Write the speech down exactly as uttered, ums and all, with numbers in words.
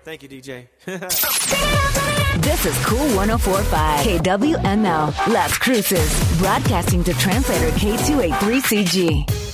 Thank you, D J. This is Cool one oh four point five K W M L, Las Cruces, broadcasting to translator K two eighty-three C G.